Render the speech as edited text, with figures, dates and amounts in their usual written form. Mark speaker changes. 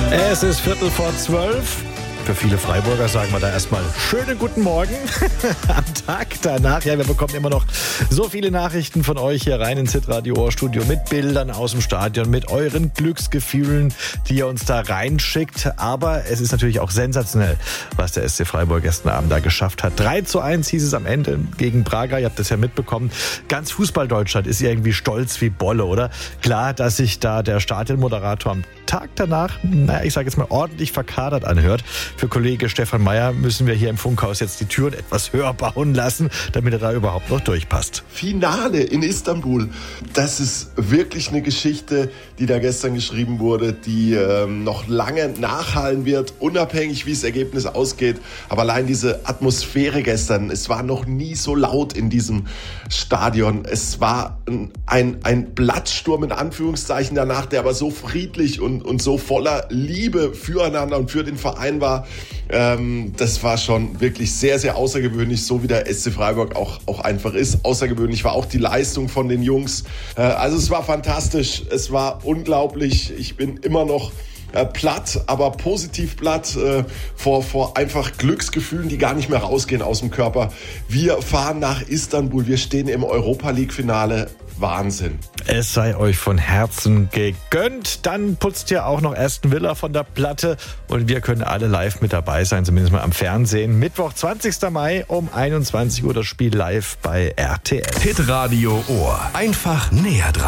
Speaker 1: Es ist 11:45. Für viele Freiburger sagen wir da erstmal schönen guten Morgen am Tag danach. Ja, wir bekommen immer noch so viele Nachrichten von euch hier rein ins Hitradio Ohrstudio mit Bildern aus dem Stadion, mit euren Glücksgefühlen, die ihr uns da reinschickt. Aber es ist natürlich auch sensationell, was der SC Freiburg gestern Abend da geschafft hat. 3:1 hieß es am Ende gegen Braga. Ihr habt das ja mitbekommen. Ganz Fußball-Deutschland ist irgendwie stolz wie Bolle, oder? Klar, dass sich da der Stadionmoderator am Tag danach, ich sage jetzt mal, ordentlich verkadert anhört. Für Kollege Stefan Meyer müssen wir hier im Funkhaus jetzt die Türen etwas höher bauen lassen, damit er da überhaupt noch durchpasst.
Speaker 2: Finale in Istanbul. Das ist wirklich eine Geschichte, die da gestern geschrieben wurde, die noch lange nachhallen wird, unabhängig wie das Ergebnis ausgeht. Aber allein diese Atmosphäre gestern, es war noch nie so laut in diesem Stadion. Es war ein Blattsturm in Anführungszeichen danach, der aber so friedlich und so voller Liebe füreinander und für den Verein war. Das war schon wirklich sehr, sehr außergewöhnlich, so wie der SC Freiburg auch einfach ist. Außergewöhnlich war auch die Leistung von den Jungs. Also es war fantastisch, es war unglaublich. Ich bin immer noch platt, aber positiv platt vor einfach Glücksgefühlen, die gar nicht mehr rausgehen aus dem Körper. Wir fahren nach Istanbul, wir stehen im Europa-League-Finale. Wahnsinn.
Speaker 1: Es sei euch von Herzen gegönnt. Dann putzt ihr auch noch Aston Villa von der Platte und wir können alle live mit dabei sein, zumindest mal am Fernsehen. Mittwoch, 20. Mai um 21 Uhr das Spiel live bei RTL.
Speaker 3: Hitradio Ohr. Einfach näher dran.